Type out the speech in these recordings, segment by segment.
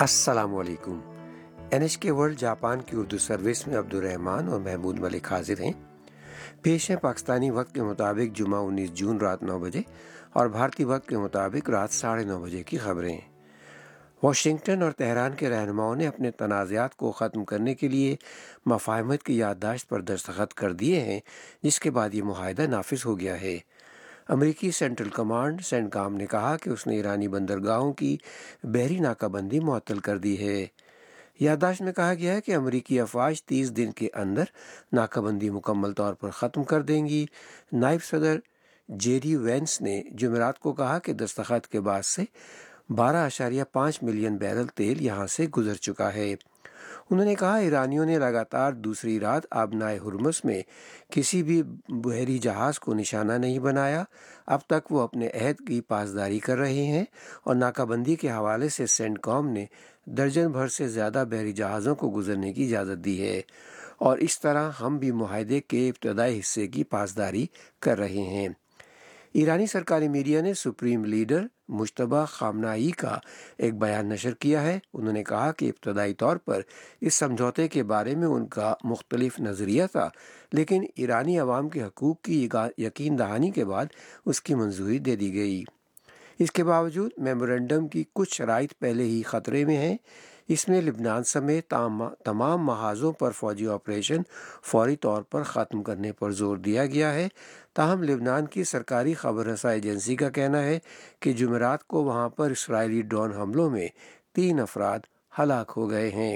السلام علیکم۔ NHK world Japan کی اردو سروس میں عبدالرحمان اور محمود ملک حاضر ہیں۔ پیش ہے پاکستانی وقت کے مطابق جمعہ 19 جون رات 9 بجے اور بھارتی وقت کے مطابق رات 9:30 بجے کی خبریں۔ واشنگٹن اور تہران کے رہنماؤں نے اپنے تنازعات کو ختم کرنے کے لیے مفاہمت کی یادداشت پر دستخط کر دیے ہیں، جس کے بعد یہ معاہدہ نافذ ہو گیا ہے۔ امریکی سینٹرل کمانڈ سینٹکام نے کہا کہ اس نے ایرانی بندرگاہوں کی بحری ناکہ بندی معطل کر دی ہے۔ یادداشت میں کہا گیا ہے کہ امریکی افواج 30 دن کے اندر ناکہ بندی مکمل طور پر ختم کر دیں گی۔ نائب صدر جیڈی وینس نے جمعرات کو کہا کہ دستخط کے بعد سے 12.5 ملین بیرل تیل یہاں سے گزر چکا ہے۔ انہوں نے کہا ایرانیوں نے لگاتار دوسری رات آبنائے ہرمز میں کسی بھی بحری جہاز کو نشانہ نہیں بنایا۔ اب تک وہ اپنے عہد کی پاسداری کر رہے ہیں اور ناکہ بندی کے حوالے سے سینٹکام نے درجن بھر سے زیادہ بحری جہازوں کو گزرنے کی اجازت دی ہے، اور اس طرح ہم بھی معاہدے کے ابتدائی حصے کی پاسداری کر رہے ہیں۔ ایرانی سرکاری میڈیا نے سپریم لیڈر مجتبیٰ خامنہ ای کا ایک بیان نشر کیا ہے۔ انہوں نے کہا کہ ابتدائی طور پر اس سمجھوتے کے بارے میں ان کا مختلف نظریہ تھا، لیکن ایرانی عوام کے حقوق کی یقین دہانی کے بعد اس کی منظوری دے دی گئی۔ اس کے باوجود میمورنڈم کی کچھ شرائط پہلے ہی خطرے میں ہیں۔ اس میں لبنان سمیت تمام محاذوں پر فوجی آپریشن فوری طور پر ختم کرنے پر زور دیا گیا ہے۔ تاہم لبنان کی سرکاری خبر رساں ایجنسی کا کہنا ہے کہ جمعرات کو وہاں پر اسرائیلی ڈرون حملوں میں 3 افراد ہلاک ہو گئے ہیں۔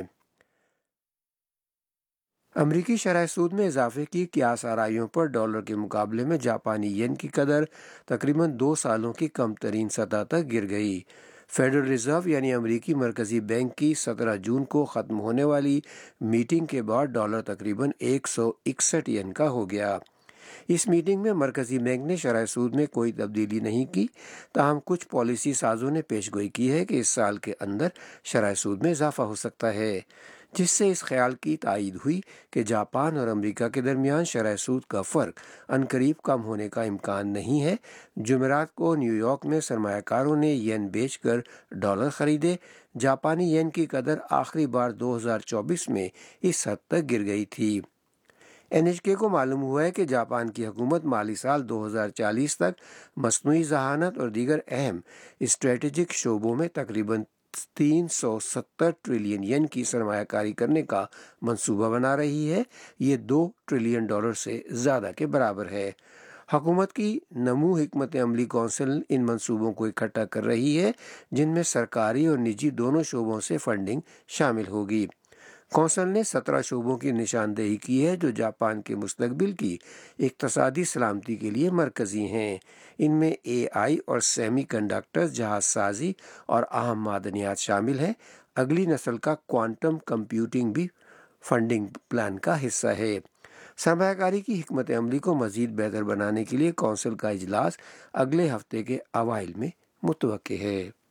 امریکی شرح سود میں اضافے کی قیاس آرائیوں پر ڈالر کے مقابلے میں جاپانی ین کی قدر تقریباً 2 سالوں کی کم ترین سطح تک گر گئی۔ فیڈرل ریزرو یعنی امریکی مرکزی بینک کی 17 جون کو ختم ہونے والی میٹنگ کے بعد ڈالر تقریباً 161 ین کا ہو گیا۔ اس میٹنگ میں مرکزی بینک نے شرح سود میں کوئی تبدیلی نہیں کی، تاہم کچھ پالیسی سازوں نے پیش گوئی کی ہے کہ اس سال کے اندر شرح سود میں اضافہ ہو سکتا ہے، جس سے اس خیال کی تائید ہوئی کہ جاپان اور امریکہ کے درمیان شرح سود کا فرق عنقریب کم ہونے کا امکان نہیں ہے۔ جمعرات کو نیو یارک میں سرمایہ کاروں نے ین بیچ کر ڈالر خریدے۔ جاپانی ین کی قدر آخری بار 2024 میں اس حد تک گر گئی تھی۔ NHK کو معلوم ہوا ہے کہ جاپان کی حکومت مالی سال 2040 تک مصنوعی ذہانت اور دیگر اہم اسٹریٹجک شعبوں میں تقریباً 370 ٹریلین ین کی سرمایہ کاری کرنے کا منصوبہ بنا رہی ہے۔ یہ 2 ٹریلین ڈالر سے زیادہ کے برابر ہے۔ حکومت کی نمو حکمت عملی کونسل ان منصوبوں کو اکٹھا کر رہی ہے، جن میں سرکاری اور نجی دونوں شعبوں سے فنڈنگ شامل ہوگی۔ کونسل نے 17 شعبوں کی نشاندہی کی ہے جو جاپان کے مستقبل کی اقتصادی سلامتی کے لیے مرکزی ہیں۔ ان میں AI اور سیمی کنڈکٹرز، جہاز سازی اور اہم معدنیات شامل ہیں۔ اگلی نسل کا کوانٹم کمپیوٹنگ بھی فنڈنگ پلان کا حصہ ہے۔ سرمایہ کاری کی حکمت عملی کو مزید بہتر بنانے کے لیے کونسل کا اجلاس اگلے ہفتے کے اوائل میں متوقع ہے۔